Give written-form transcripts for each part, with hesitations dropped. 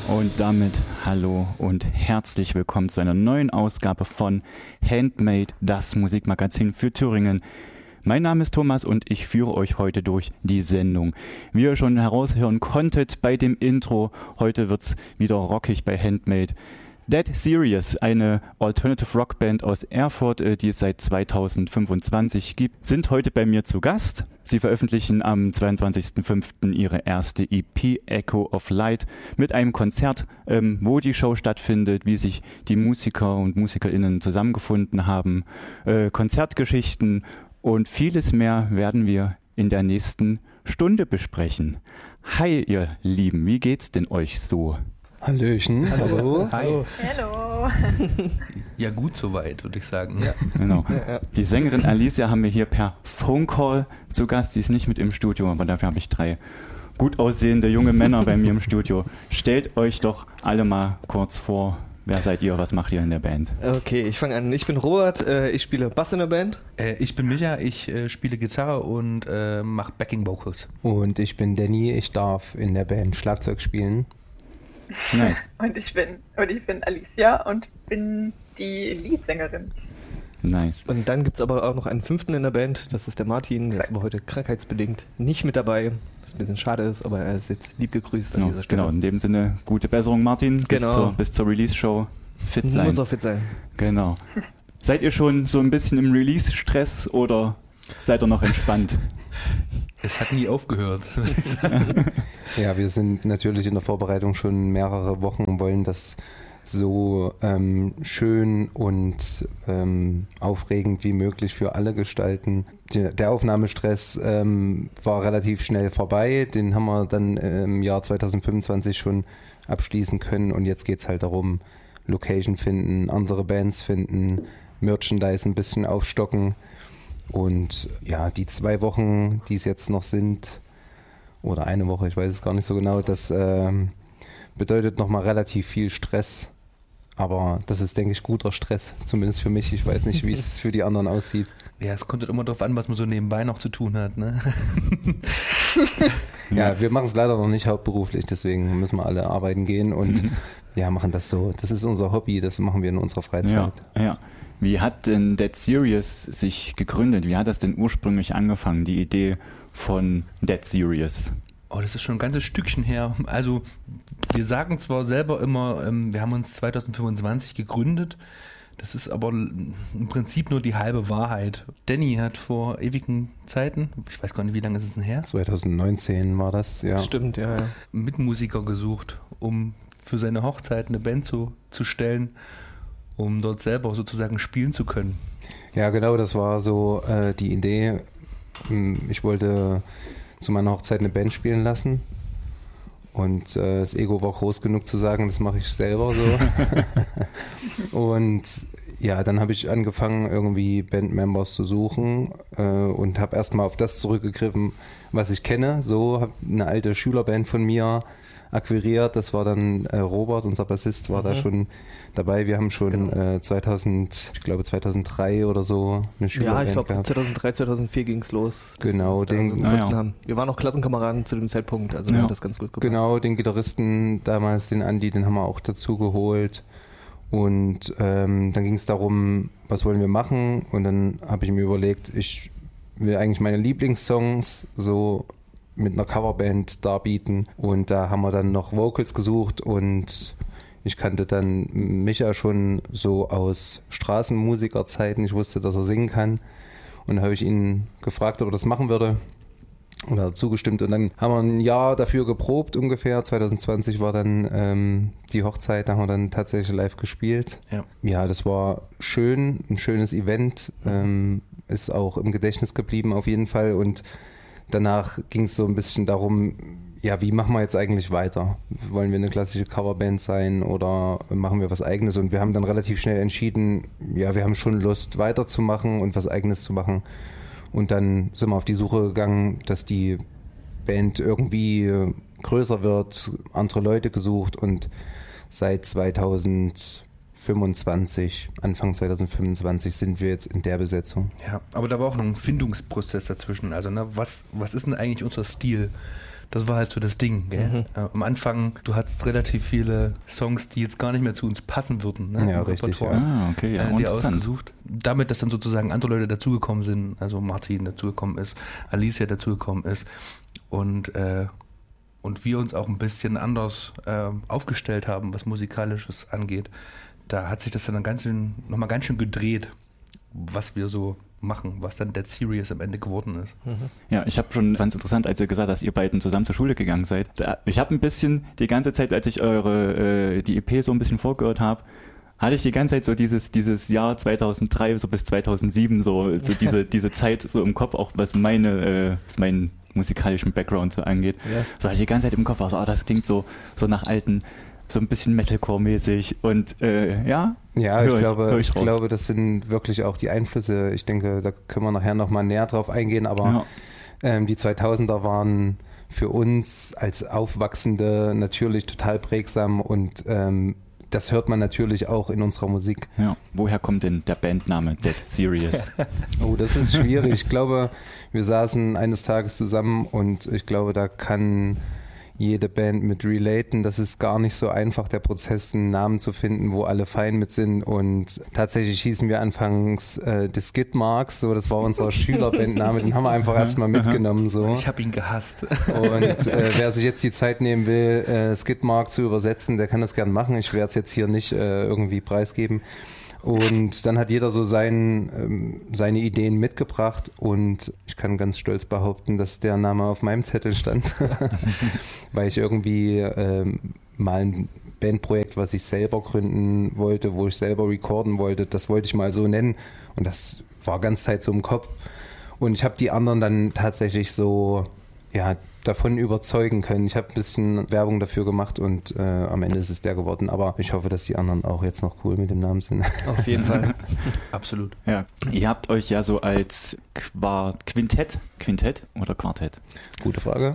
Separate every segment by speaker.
Speaker 1: Und damit hallo und herzlich willkommen zu einer neuen Ausgabe von Handmade, das Musikmagazin für Thüringen. Mein Name ist Thomas und ich führe euch heute durch die Sendung. Wie ihr schon heraushören konntet bei dem Intro, heute wird's wieder rockig bei Handmade. Dead Serious, eine Alternative Rock Band aus Erfurt, die es seit 2025 gibt, sind heute bei mir zu Gast. Sie veröffentlichen am 22.05. ihre erste EP Echo of Light mit einem Konzert, wo die Show stattfindet, wie sich die Musiker und MusikerInnen zusammengefunden haben, Konzertgeschichten und vieles mehr werden wir in der nächsten Stunde besprechen. Hi ihr Lieben, wie geht's denn euch so?
Speaker 2: Hallöchen.
Speaker 3: Hallo.
Speaker 2: Hi.
Speaker 3: Hallo.
Speaker 4: Ja, gut soweit, würde ich sagen.
Speaker 2: Ja.
Speaker 1: Genau. Die Sängerin Alicia haben wir hier per Phone Call zu Gast. Die ist nicht mit im Studio, aber dafür habe ich 3 gut aussehende junge Männer bei mir im Studio. Stellt euch doch alle mal kurz vor. Wer seid ihr? Was macht ihr in der Band?
Speaker 2: Okay, ich fange an. Ich bin Robert, ich spiele Bass in der Band.
Speaker 4: Ich bin Micha, ich spiele Gitarre und mache Backing Vocals.
Speaker 5: Und ich bin Danny, ich darf in der Band Schlagzeug spielen.
Speaker 1: Nice.
Speaker 3: Und ich bin Alicia und bin die Leadsängerin.
Speaker 1: Nice.
Speaker 2: Und dann gibt es aber auch noch einen 5. in der Band, das ist der Martin, der ist aber heute krankheitsbedingt nicht mit dabei, was ein bisschen schade ist, aber er ist jetzt lieb gegrüßt an dieser Stelle.
Speaker 1: Genau, in dem Sinne, gute Besserung Martin, bis zur Release-Show fit sein.
Speaker 2: Muss auch fit sein.
Speaker 1: Genau. Seid ihr schon so ein bisschen im Release-Stress oder seid ihr noch entspannt?
Speaker 4: Es hat nie aufgehört.
Speaker 5: Ja, wir sind natürlich in der Vorbereitung schon mehrere Wochen und wollen das so schön und aufregend wie möglich für alle gestalten. Der Aufnahmestress war relativ schnell vorbei, den haben wir dann im Jahr 2025 schon abschließen können und jetzt geht es halt darum, Location finden, andere Bands finden, Merchandise ein bisschen aufstocken. Und ja, die 2 Wochen, die es jetzt noch sind, oder eine Woche, ich weiß es gar nicht so genau, das bedeutet nochmal relativ viel Stress. Aber das ist, denke ich, guter Stress, zumindest für mich. Ich weiß nicht, wie es für die anderen aussieht.
Speaker 4: Ja, es kommt halt immer darauf an, was man so nebenbei noch zu tun hat, ne?
Speaker 5: Ja, wir machen es leider noch nicht hauptberuflich, deswegen müssen wir alle arbeiten gehen und ja, machen das so. Das ist unser Hobby, das machen wir in unserer Freizeit.
Speaker 1: Ja. Wie hat denn Dead Serious sich gegründet? Wie hat das denn ursprünglich angefangen, die Idee von Dead Serious?
Speaker 4: Oh, das ist schon ein ganzes Stückchen her. Also wir sagen zwar selber immer, wir haben uns 2025 gegründet, das ist aber im Prinzip nur die halbe Wahrheit. Danny hat vor ewigen Zeiten, ich weiß gar nicht, wie lange ist es denn her?
Speaker 5: 2019 war das, ja.
Speaker 2: Stimmt, ja.
Speaker 4: Mitmusiker gesucht, um für seine Hochzeit eine Band zu stellen, um dort selber sozusagen spielen zu können.
Speaker 5: Ja, genau, das war so die Idee. Ich wollte zu meiner Hochzeit eine Band spielen lassen und das Ego war groß genug zu sagen, das mache ich selber so. Und ja, dann habe ich angefangen, irgendwie Bandmembers zu suchen und habe erstmal auf das zurückgegriffen, was ich kenne. So, habe eine alte Schülerband von mir akquiriert, das war dann Robert, unser Bassist, war da schon dabei. Wir haben schon 2003 oder so eine Schülerband
Speaker 2: Ja, ich glaube
Speaker 5: gehabt.
Speaker 2: 2003, 2004 ging es los.
Speaker 5: Genau,
Speaker 2: haben. Wir waren auch Klassenkameraden zu dem Zeitpunkt, also hat das ganz gut gepasst.
Speaker 5: Genau, den Gitarristen damals, den Andi, den haben wir auch dazu geholt. Und dann ging es darum, was wollen wir machen? Und dann habe ich mir überlegt, ich will eigentlich meine Lieblingssongs so mit einer Coverband darbieten. Und da haben wir dann noch Vocals gesucht und ich kannte dann Micha schon so aus Straßenmusikerzeiten. Ich wusste, dass er singen kann. Und dann habe ich ihn gefragt, ob er das machen würde. Und er hat zugestimmt. Und dann haben wir ein Jahr dafür geprobt ungefähr. 2020 war dann die Hochzeit. Da haben wir dann tatsächlich live gespielt. Ja, das war schön. Ein schönes Event. Ist auch im Gedächtnis geblieben auf jeden Fall. Und danach ging es so ein bisschen darum, ja, wie machen wir jetzt eigentlich weiter? Wollen wir eine klassische Coverband sein oder machen wir was Eigenes? Und wir haben dann relativ schnell entschieden, ja, wir haben schon Lust weiterzumachen und was Eigenes zu machen. Und dann sind wir auf die Suche gegangen, dass die Band irgendwie größer wird, andere Leute gesucht und seit 2025, Anfang 2025 sind wir jetzt in der Besetzung.
Speaker 4: Ja, aber da war auch noch ein Findungsprozess dazwischen. Also, ne, was ist denn eigentlich unser Stil? Das war halt so das Ding, gell? Am Anfang, du hattest relativ viele Songs, die jetzt gar nicht mehr zu uns passen würden, ne?
Speaker 5: Ja,
Speaker 4: Im
Speaker 5: richtig.
Speaker 4: Repertoire.
Speaker 1: Ah, okay, ja,
Speaker 4: Die
Speaker 1: interessant.
Speaker 4: ausgesucht. Damit, dass dann sozusagen andere Leute dazugekommen sind, also Martin dazugekommen ist, Alicia dazugekommen ist und wir uns auch ein bisschen anders aufgestellt haben, was Musikalisches angeht. Da hat sich das dann nochmal ganz schön gedreht, was wir so machen, was dann Dead Serious am Ende geworden ist.
Speaker 1: Ja, ich habe schon ganz interessant, als ihr gesagt habt, dass ihr beiden zusammen zur Schule gegangen seid. Ich habe ein bisschen die ganze Zeit, als ich die EP so ein bisschen vorgehört habe, hatte ich die ganze Zeit so dieses Jahr 2003 so bis 2007 so diese Zeit so im Kopf, auch was meinen musikalischen Background so angeht.
Speaker 2: Ja.
Speaker 1: So hatte ich die ganze Zeit im Kopf, also das klingt so nach alten, so ein bisschen Metalcore-mäßig und ja.
Speaker 5: Ja,
Speaker 1: hör
Speaker 5: ich
Speaker 1: raus.
Speaker 5: glaube, das sind wirklich auch die Einflüsse. Ich denke, da können wir nachher nochmal näher drauf eingehen, aber die 2000er waren für uns als Aufwachsende natürlich total prägsam und das hört man natürlich auch in unserer Musik.
Speaker 1: Ja. Woher kommt denn der Bandname Dead Serious?
Speaker 5: Oh, das ist schwierig. Ich glaube, wir saßen eines Tages zusammen und ich glaube, da kann jede Band mit relaten. Das ist gar nicht so einfach, der Prozess, einen Namen zu finden, wo alle fein mit sind. Und tatsächlich hießen wir anfangs die Skid Marks, so, das war unser Schülerbandname, den haben wir einfach erstmal mitgenommen. So.
Speaker 4: Ich habe ihn gehasst.
Speaker 5: Und wer sich jetzt die Zeit nehmen will, Skid Mark zu übersetzen, der kann das gern machen. Ich werde es jetzt hier nicht irgendwie preisgeben. Und dann hat jeder so seine Ideen mitgebracht und ich kann ganz stolz behaupten, dass der Name auf meinem Zettel stand, weil ich irgendwie mal ein Bandprojekt, was ich selber gründen wollte, wo ich selber recorden wollte, das wollte ich mal so nennen und das war ganz Zeit so im Kopf und ich habe die anderen dann tatsächlich so, ja, davon überzeugen können. Ich habe ein bisschen Werbung dafür gemacht und am Ende ist es der geworden. Aber ich hoffe, dass die anderen auch jetzt noch cool mit dem Namen sind.
Speaker 2: Auf jeden Fall.
Speaker 4: Absolut.
Speaker 1: Ja, ihr habt euch ja so als Quintett oder Quartett?
Speaker 5: Gute Frage.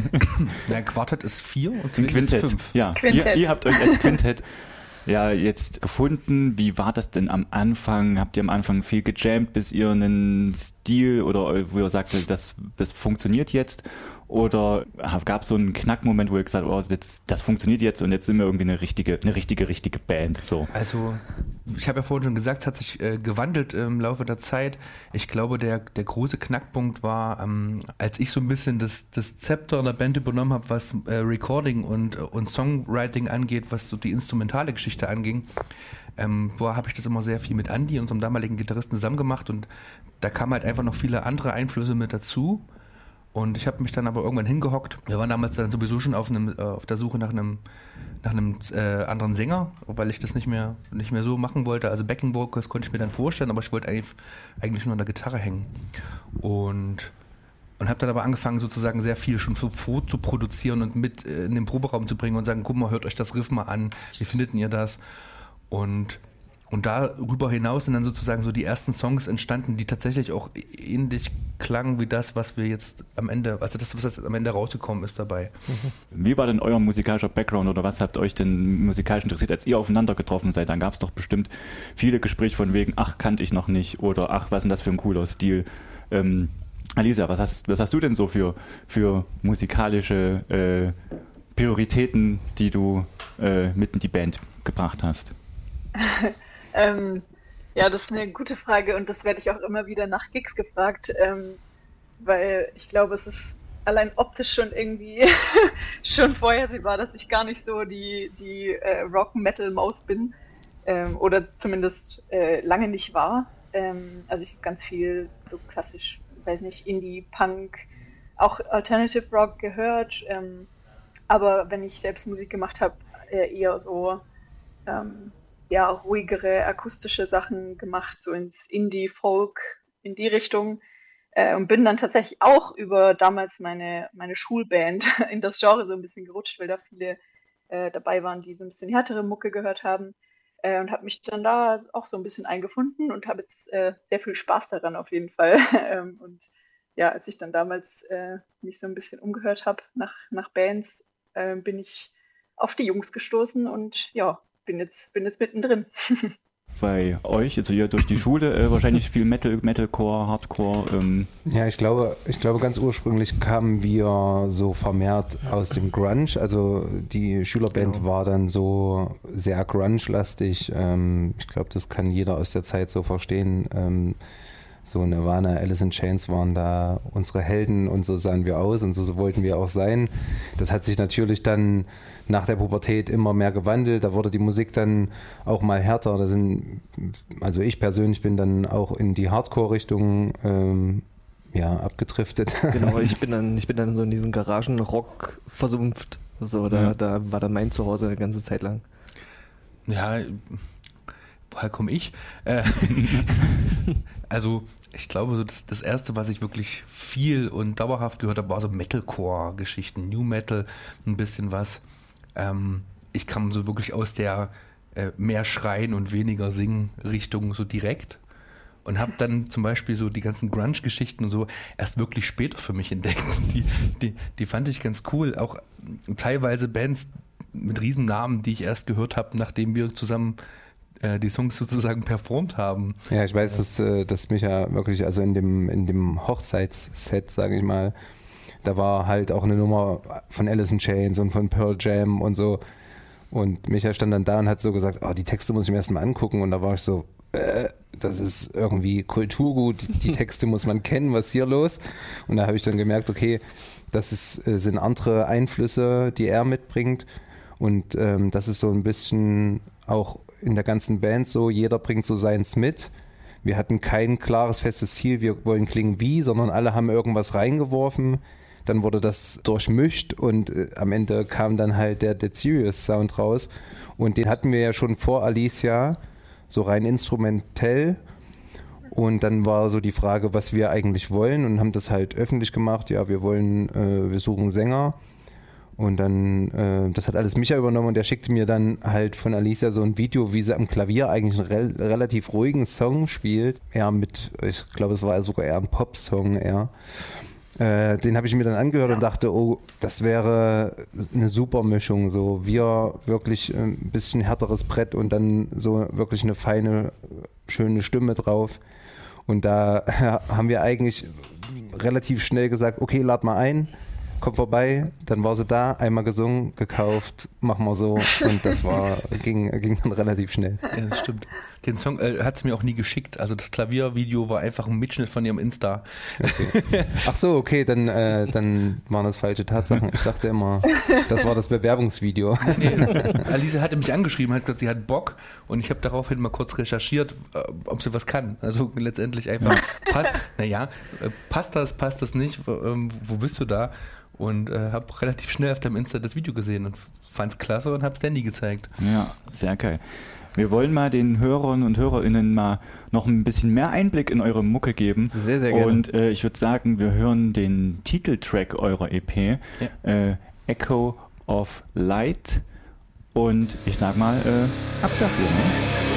Speaker 4: Quartett ist 4 und
Speaker 1: Quintett
Speaker 4: ist 5.
Speaker 1: Ja,
Speaker 3: Quintett.
Speaker 1: Ihr habt euch als Quintett ja jetzt gefunden. Wie war das denn am Anfang? Habt ihr am Anfang viel gejammt, bis ihr einen Stil oder wo ihr sagt, das funktioniert jetzt? Oder gab es so einen Knackmoment, wo ihr gesagt habt, oh, das funktioniert jetzt und jetzt sind wir irgendwie eine richtige Band? So.
Speaker 4: Also, ich habe ja vorhin schon gesagt, es hat sich gewandelt im Laufe der Zeit. Ich glaube, der große Knackpunkt war, als ich so ein bisschen das Zepter in der Band übernommen habe, was Recording und Songwriting angeht, was so die instrumentale Geschichte anging, habe ich das immer sehr viel mit Andi, unserem damaligen Gitarristen, zusammen gemacht und da kamen halt einfach noch viele andere Einflüsse mit dazu. Und ich habe mich dann aber irgendwann hingehockt. Wir waren damals dann sowieso schon auf der Suche nach einem anderen Sänger, weil ich das nicht mehr so machen wollte. Also Backing Vocals konnte ich mir dann vorstellen, aber ich wollte eigentlich nur an der Gitarre hängen. Und habe dann aber angefangen, sozusagen sehr viel schon vorzuproduzieren und mit in den Proberaum zu bringen und sagen, guck mal, hört euch das Riff mal an, wie findet ihr das? Und darüber hinaus sind dann sozusagen so die ersten Songs entstanden, die tatsächlich auch ähnlich klangen wie das, was wir jetzt am Ende, also das, was jetzt am Ende rausgekommen ist dabei.
Speaker 1: Wie war denn euer musikalischer Background oder was habt euch denn musikalisch interessiert, als ihr aufeinander getroffen seid? Dann gab es doch bestimmt viele Gespräche von wegen, ach, kannte ich noch nicht oder ach, was ist denn das für ein cooler Stil? Alicia, was hast du denn so für musikalische Prioritäten, die du mit in die Band gebracht hast?
Speaker 3: Ja, das ist eine gute Frage und das werde ich auch immer wieder nach Gigs gefragt, weil ich glaube, es ist allein optisch schon irgendwie schon vorhersehbar, dass ich gar nicht so die Rock-Metal-Maus bin oder zumindest lange nicht war. Also ich habe ganz viel so klassisch, weiß nicht, Indie, Punk, auch Alternative Rock gehört, aber wenn ich selbst Musik gemacht habe, eher so ruhigere akustische Sachen gemacht, so ins Indie, Folk, in die Richtung. Und bin dann tatsächlich auch über damals meine Schulband in das Genre so ein bisschen gerutscht, weil da viele dabei waren, die so ein bisschen härtere Mucke gehört haben. Und habe mich dann da auch so ein bisschen eingefunden und habe jetzt sehr viel Spaß daran auf jeden Fall. Und ja, als ich dann damals mich so ein bisschen umgehört habe nach Bands, bin ich auf die Jungs gestoßen und ja, bin jetzt mittendrin.
Speaker 1: bei euch? Also ihr durch die Schule wahrscheinlich viel Metalcore, Hardcore.
Speaker 5: Ja, ich glaube ganz ursprünglich kamen wir so vermehrt aus dem Grunge. Also die Schülerband war dann so sehr Grunge-lastig. Ich glaube, das kann jeder aus der Zeit so verstehen. So Nirvana, Alice in Chains waren da unsere Helden und so sahen wir aus und so wollten wir auch sein. Das hat sich natürlich dann nach der Pubertät immer mehr gewandelt. Da wurde die Musik dann auch mal härter. Also ich persönlich bin dann auch in die Hardcore-Richtung abgedriftet.
Speaker 2: Genau, ich bin dann so in diesen Garagenrock versumpft. So, da war dann mein Zuhause eine ganze Zeit lang.
Speaker 4: Ja, woher komme ich? Also ich glaube, so das Erste, was ich wirklich viel und dauerhaft gehört habe, war so Metalcore-Geschichten, New Metal, ein bisschen was. Ich kam so wirklich aus der mehr Schreien und weniger Singen Richtung so direkt und habe dann zum Beispiel so die ganzen Grunge-Geschichten und so erst wirklich später für mich entdeckt. Die fand ich ganz cool. Auch teilweise Bands mit Riesennamen, die ich erst gehört habe, nachdem wir zusammen die Songs sozusagen performt haben.
Speaker 5: Ja, ich weiß, dass mich ja wirklich, also in dem Hochzeitsset, sage ich mal, da war halt auch eine Nummer von Alice in Chains und von Pearl Jam und so. Und Micha stand dann da und hat so gesagt, die Texte muss ich mir erstmal angucken. Und da war ich so, das ist irgendwie Kulturgut, die Texte muss man kennen, was ist hier los? Und da habe ich dann gemerkt, okay, das sind andere Einflüsse, die er mitbringt. Und das ist so ein bisschen auch in der ganzen Band so, jeder bringt so seins mit. Wir hatten kein klares, festes Ziel, wir wollen klingen wie, sondern alle haben irgendwas reingeworfen. Dann wurde das durchmischt und am Ende kam dann halt der Dead Serious Sound raus. Und den hatten wir ja schon vor Alicia, so rein instrumentell. Und dann war so die Frage, was wir eigentlich wollen und haben das halt öffentlich gemacht. Ja, wir suchen Sänger. Und dann, das hat alles Micha übernommen und der schickte mir dann halt von Alicia so ein Video, wie sie am Klavier eigentlich einen relativ ruhigen Song spielt. Ich glaube, es war sogar eher ein Pop-Song eher. Den habe ich mir dann angehört und dachte, das wäre eine super Mischung. So wir wirklich ein bisschen härteres Brett und dann so wirklich eine feine, schöne Stimme drauf. Und da haben wir eigentlich relativ schnell gesagt, okay, lad mal ein. Komm vorbei, dann war sie da, einmal gesungen, gekauft, machen wir so und das ging dann relativ schnell.
Speaker 4: Ja, das stimmt. Den Song hat sie mir auch nie geschickt, also das Klaviervideo war einfach ein Mitschnitt von ihrem Insta.
Speaker 5: Okay. Ach so, okay, dann waren das falsche Tatsachen. Ich dachte immer, das war das Bewerbungsvideo.
Speaker 4: Nee, Alice hatte mich angeschrieben, hat gesagt, sie hat Bock und ich habe daraufhin mal kurz recherchiert, ob sie was kann. Also letztendlich einfach, passt das nicht, wo bist du da? Und habe relativ schnell auf deinem Insta das Video gesehen und fand es klasse und habe es Danny gezeigt.
Speaker 1: Ja, sehr geil. Wir wollen mal den Hörern und Hörerinnen mal noch ein bisschen mehr Einblick in eure Mucke geben.
Speaker 2: Sehr, sehr gerne.
Speaker 1: Und ich würde sagen, wir hören den Titeltrack eurer EP, Echo of Light. Und ich sag mal, ab dafür. Ne?